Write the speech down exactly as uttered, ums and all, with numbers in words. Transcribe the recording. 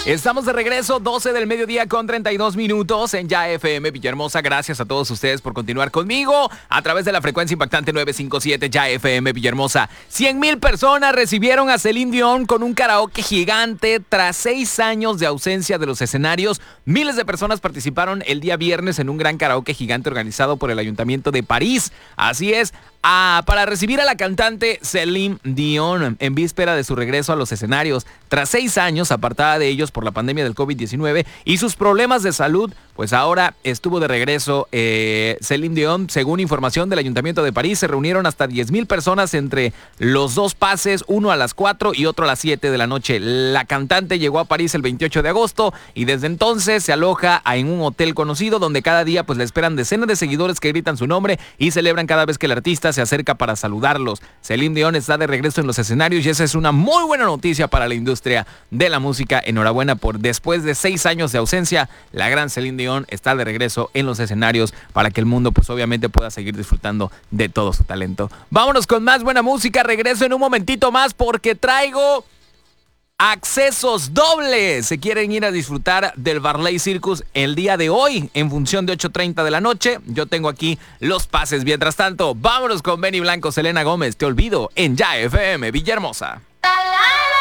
Estamos de regreso, doce del mediodía con treinta y dos minutos en Ya F M Villahermosa. Gracias a todos ustedes por continuar conmigo a través de la frecuencia impactante novecientos cincuenta y siete Ya F M Villahermosa. cien mil personas recibieron a Celine Dion con un karaoke gigante tras seis años de ausencia de los escenarios. Miles de personas participaron el día viernes en un gran karaoke gigante organizado por el Ayuntamiento de París. Así es. Ah, para recibir a la cantante Celine Dion en víspera de su regreso a los escenarios. Tras seis años apartada de ellos por la pandemia del covid diecinueve y sus problemas de salud, pues ahora estuvo de regreso eh, Celine Dion. Según información del Ayuntamiento de París, se reunieron hasta diez mil personas entre los dos pases, uno a las cuatro y otro a las siete de la noche. La cantante llegó a París el veintiocho de agosto y desde entonces se aloja en un hotel conocido donde cada día pues le esperan decenas de seguidores que gritan su nombre y celebran cada vez que el artista se acerca para saludarlos. Celine Dion está de regreso en los escenarios y esa es una muy buena noticia para la industria de la música. Enhorabuena por después de seis años de ausencia, la gran Celine Dion está de regreso en los escenarios para que el mundo pues obviamente pueda seguir disfrutando de todo su talento. Vámonos con más buena música, regreso en un momentito más porque traigo accesos dobles. Se quieren ir a disfrutar del Barley Circus el día de hoy en función de ocho treinta de la noche. Yo tengo aquí los pases. Mientras tanto, vámonos con Benny Blanco, Selena Gómez, Te Olvido en Ya F M Villahermosa.